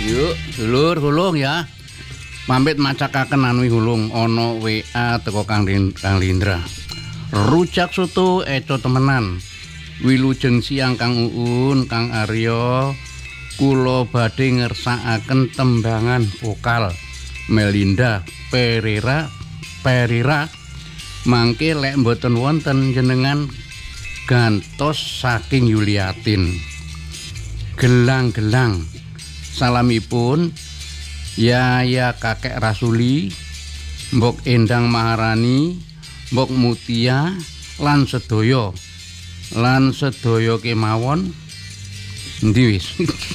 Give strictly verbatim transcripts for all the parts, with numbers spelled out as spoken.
Yuk, dulur hulung ya. Mampit macakaken anu hulung ana W A teko Kang Kang Lindra. Rujak soto eco temenan. Wilujeng siang Kang Uun, Kang Aryo. Kula badhe ngersakaken tembangan vokal Melinda Pereira Pereira. Mangke lek mboten wonten jenengan gantos saking Yuliatin. Gelang-gelang. Salamipun Yaya Kakek Rasuli, Mbok Endang Maharani, Mbok Mutia lan sedaya. Lan sedaya kemawon endi wis.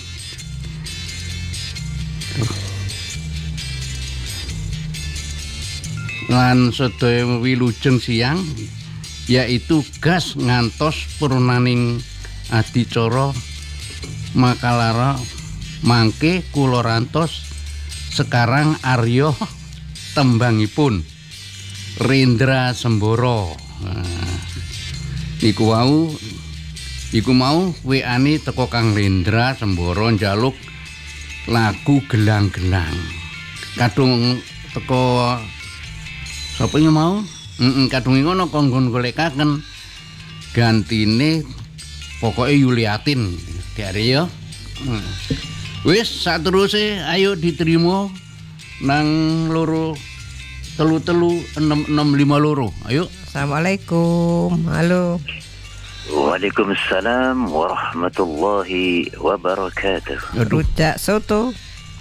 Lan sedaya wilujeng siang yaitu gas ngantos purnaning adicara makalara mangke kula rantos sekarang Aryo tembangipun Rendra Semboro. Nah, iku wau iku mau W A-ne teko Kang Rendra Semboro njaluk lagu gelang-gelang. Kadung teko sapa yang mau? Heeh, kadung ngono kanggo golekaken gantine pokoke Yuliatin dari ya. Hmm. Wis sateruse ayo diterima nang loro telu telu enam enam lima loro. Ayo. Assalamualaikum. Halo. Waalaikumsalam warahmatullahi wabarakatuh. Rujak soto.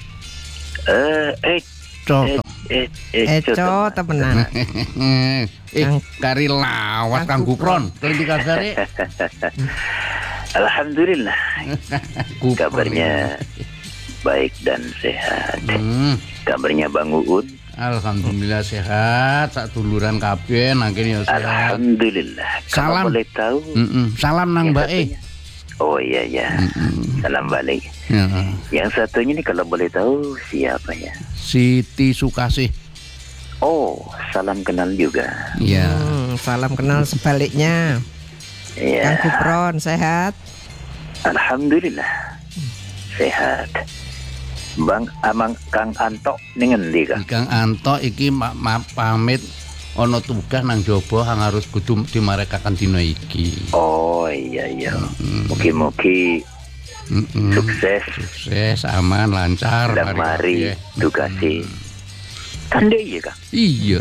Eh, eh, Cok. eh, eh, Eco temenan. Eh, kari lawas Kang Gupron. Kali dikasare. Alhamdulillah. Kabarnya baik dan sehat. Hmm. Kabarnya Bang Uud. Alhamdulillah sehat, sak duluran kabeh nangkene ya sehat. Alhamdulillah. Salam. Kalau boleh tahu. Mm-mm. Salam nang Mbak E. Oh iya ya. Mm-mm. Salam balik. Ya. Yang satunya nih kalau boleh tahu siapa ya? Siti Sukasih. Oh, salam kenal juga. Iya. Hmm, salam kenal sebaliknya. Iya. Kang Gupron sehat? Alhamdulillah. Sehat. Bang Amang Kang Anto ning endi Kang? Kang Anto iki ma- ma- pamit ana tugas nang jaba hang harus kudu dimarekaken dina iki. Oh iya iya. Mugi-mugi Mm-mm. sukses. Sukses, aman, lancar. Dan mari tugasi. Kande iya Kang? Iya.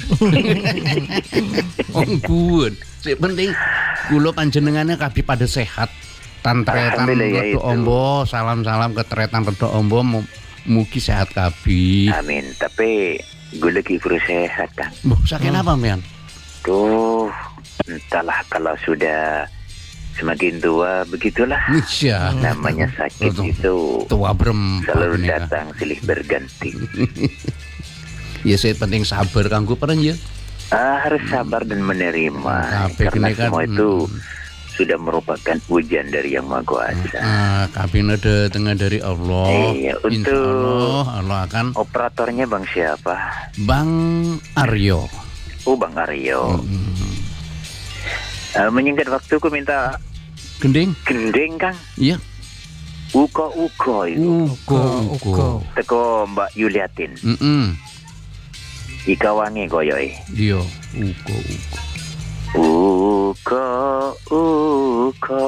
Wong kuwun. Sing penting kula panjenengane kabeh pada sehat. Tantretan Alhamdulillah, ya Redo itu. Ombo, salam-salam ketretan Redo Ombo, mu- mugi sehat kabeh. Amin. Tapi gue lagi perlu sehat Kang. Mbah, sakit apa, Mian? Tuh, entahlah kalau sudah semakin tua begitulah. Iya. Namanya sakit Betul. itu Tua brem. selalu Pak, ini, datang silih berganti. Ya sih penting sabar kanggo peren ya. Ah, harus sabar dan menerima. Kabeh Karena gini kan, semua itu mm. sudah merupakan ujian dari Yang Maha Kuasa. Ah, kabin ada tengah dari Allah. Iya, Insya untuk- Allah, Allah akan Operatornya Bang siapa? Bang Aryo. Oh, Bang Aryo. Hmm. Eh, menyingkat waktu ku minta Gending? gending Kang. Iya. Uko-uko itu. Ugo, ugo. Teko Mbak Yuliatin. Mm-mm. Ika wangi koyoke. Iya, ugo, ugo. Uko uko.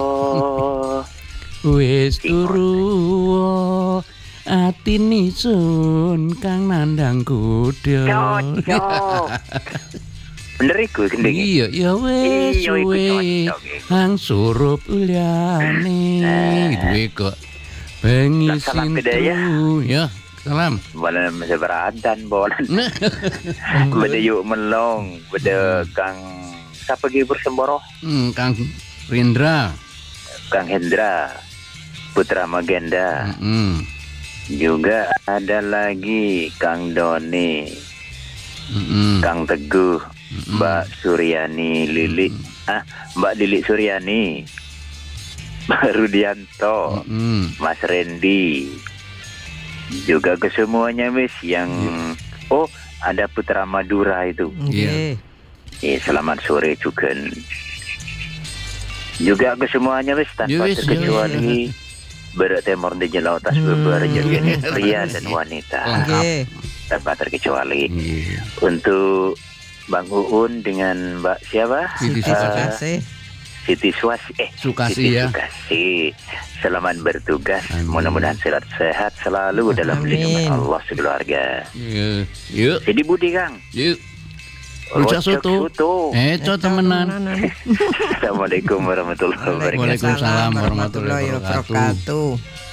Wis turu atine sun kang nandang kuda. Cocok. Bener iku gending. Iya, ya wis Iya, iku suwe cocok iku. hang surup uliane. Duwe kok bengi Nah, salam beda ya. sintu. Ya, salam. Bolan masa beradan bolan. Beda yuk melong, beda Kang siapa Gibur Semboro? Hmm, Kang Rindra. Kang Hendra, Putra Magenda. Mm-mm. Juga ada lagi Kang Doni, Mm-mm. Kang Teguh, Mbak Suryani Lili, ah Mbak Lili Suryani, Mbak Rudianto, Mm-mm. Mas Randy, juga ke semuanya wis yang oh ada Putra Madura itu. Nggih. Eh, selamat sore juga. Juga ke semuanya wis Ya tanpa wis, ya terkecuali bertemor di jelautas Hmm. beberapa jenis pria dan wanita Nggih. tanpa terkecuali. Iya. Untuk Bang Uun dengan Mbak siapa? Siti Eh, Terima Sukasi. kasih. Siti Suasi. Eh, Sukasi, Siti ya. Sukasi. Selamat bertugas. Amin. Mudah-mudahan sehat-sehat selalu dalam Amin. lindungan Allah sekeluarga. Iya. Yuk, Jadi Budi Kang. yuk. Rujak soto. Eh, co temenan. Assalamualaikum warahmatullahi wabarakatuh. Waalaikumsalam warahmatullahi wabarakatuh. wabarakatuh.